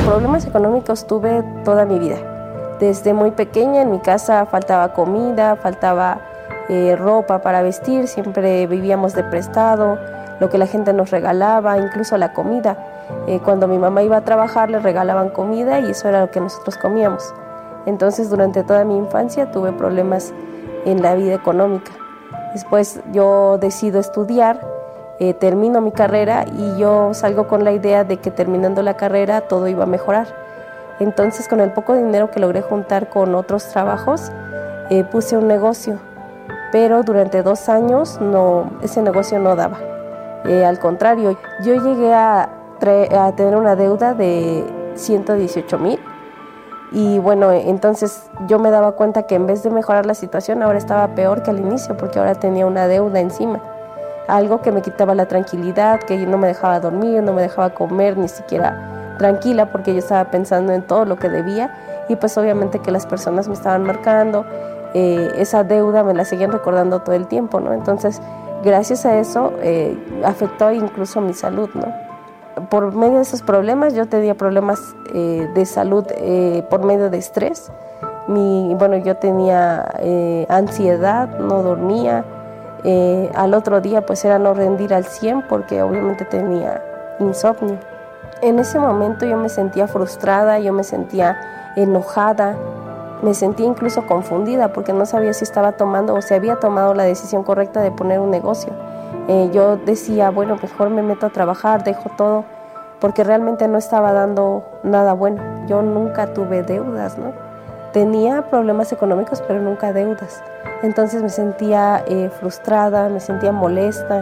Problemas económicos tuve toda mi vida. Desde muy pequeña en mi casa faltaba comida, faltaba ropa para vestir, siempre vivíamos de prestado, lo que la gente nos regalaba, incluso la comida. Cuando mi mamá iba a trabajar le regalaban comida y eso era lo que nosotros comíamos. Entonces durante toda mi infancia tuve problemas en la vida económica. Después yo decido estudiar, termino mi carrera y yo salgo con la idea de que terminando la carrera todo iba a mejorar. Entonces con el poco dinero que logré juntar con otros trabajos, puse un negocio, pero durante 2 años ese negocio no daba. Al contrario, yo llegué a tener una deuda de 118,000 y bueno, entonces yo me daba cuenta que en vez de mejorar la situación ahora estaba peor que al inicio porque ahora tenía una deuda encima. Algo que me quitaba la tranquilidad, que no me dejaba dormir, no me dejaba comer ni siquiera tranquila porque yo estaba pensando en todo lo que debía y pues obviamente que las personas me estaban marcando, esa deuda me la seguían recordando todo el tiempo, ¿no? Entonces, gracias a eso afectó incluso mi salud, ¿no? Por medio de esos problemas, yo tenía problemas de salud por medio de estrés. Yo tenía ansiedad, no dormía. Al otro día pues era no rendir al 100 porque obviamente tenía insomnio. En ese momento yo me sentía frustrada, yo me sentía enojada, me sentía incluso confundida porque no sabía si estaba tomando o si había tomado la decisión correcta de poner un negocio. Yo decía, bueno, mejor me meto a trabajar, dejo todo, porque realmente no estaba dando nada bueno. Yo nunca tuve deudas, ¿no? Tenía problemas económicos, pero nunca deudas. Entonces me sentía frustrada, me sentía molesta.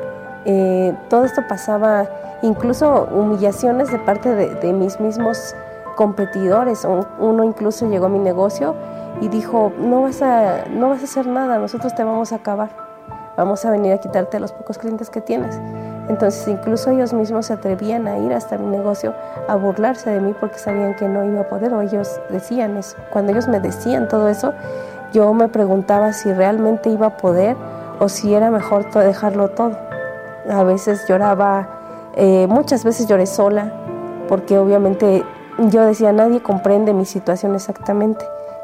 Todo esto pasaba, incluso humillaciones de parte de mis mismos competidores. Uno incluso llegó a mi negocio y dijo, no vas a hacer nada, nosotros te vamos a acabar. Vamos a venir a quitarte los pocos clientes que tienes. Entonces incluso ellos mismos se atrevían a ir hasta mi negocio a burlarse de mí porque sabían que no iba a poder, o ellos decían eso. Cuando ellos me decían todo eso, yo me preguntaba si realmente iba a poder o si era mejor dejarlo todo. A veces lloraba, muchas veces lloré sola, porque obviamente yo decía, nadie comprende mi situación exactamente.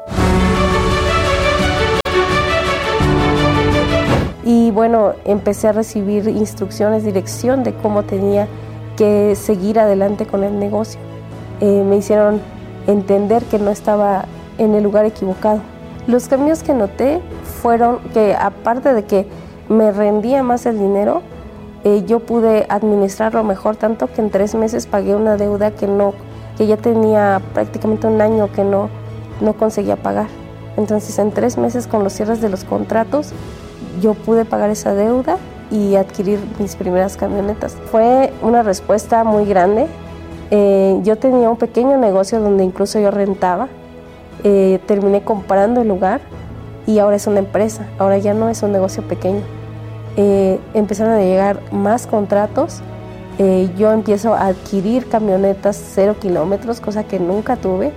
Y bueno, empecé a recibir instrucciones, dirección de cómo tenía que seguir adelante con el negocio. Me hicieron entender que no estaba en el lugar equivocado. Los cambios que noté fueron que, aparte de que me rendía más el dinero, yo pude administrarlo mejor, tanto que en 3 meses pagué una deuda que ya tenía prácticamente 1 año que no conseguía pagar. Entonces en 3 meses, con los cierres de los contratos, yo pude pagar esa deuda y adquirir mis primeras camionetas. Fue una respuesta muy grande. Yo tenía un pequeño negocio donde incluso yo rentaba. Terminé comprando el lugar y ahora es una empresa. Ahora ya no es un negocio pequeño. Empezaron a llegar más contratos. Yo empiezo a adquirir camionetas 0 kilómetros, cosa que nunca tuve,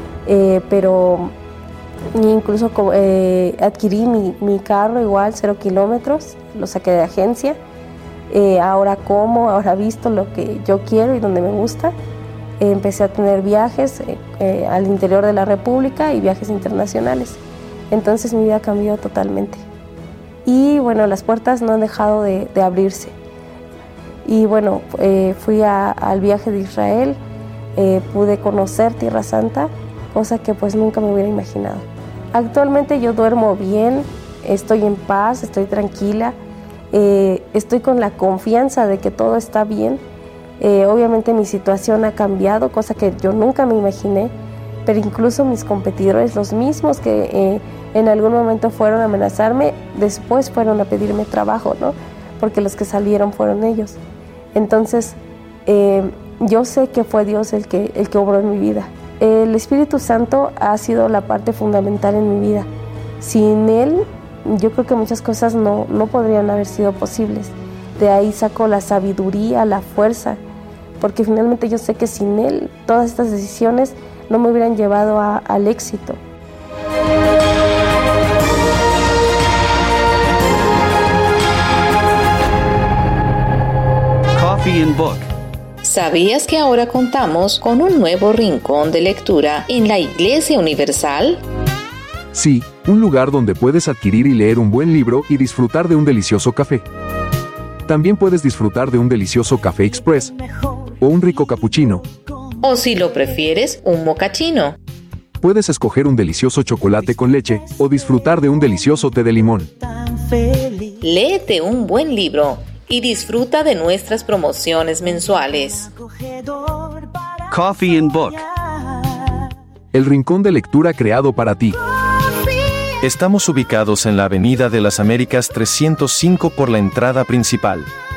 pero incluso adquirí mi carro igual 0 kilómetros, lo saqué de agencia. Ahora visto lo que yo quiero y donde me gusta. Empecé a tener viajes al interior de la República y viajes internacionales. Entonces mi vida cambió totalmente. Y bueno, las puertas no han dejado de abrirse. Y bueno, fui al viaje de Israel, pude conocer Tierra Santa, cosa que pues nunca me hubiera imaginado. Actualmente yo duermo bien, estoy en paz, estoy tranquila, estoy con la confianza de que todo está bien. Obviamente mi situación ha cambiado, cosa que yo nunca me imaginé, pero incluso mis competidores, los mismos que en algún momento fueron a amenazarme, después fueron a pedirme trabajo, ¿no? Porque los que salieron fueron ellos. Entonces, yo sé que fue Dios el que obró en mi vida. El Espíritu Santo ha sido la parte fundamental en mi vida. Sin Él, yo creo que muchas cosas no podrían haber sido posibles. De ahí saco la sabiduría, la fuerza, porque finalmente yo sé que sin Él, todas estas decisiones no me hubieran llevado al éxito. Coffee and Book. ¿Sabías que ahora contamos con un nuevo rincón de lectura en la Iglesia Universal? Sí, un lugar donde puedes adquirir y leer un buen libro y disfrutar de un delicioso café. También puedes disfrutar de un delicioso café express o un rico cappuccino. O si lo prefieres, un mocachino. Puedes escoger un delicioso chocolate con leche o disfrutar de un delicioso té de limón. Léete un buen libro y disfruta de nuestras promociones mensuales. Coffee and Book. El rincón de lectura creado para ti. Estamos ubicados en la Avenida de las Américas 305 por la entrada principal.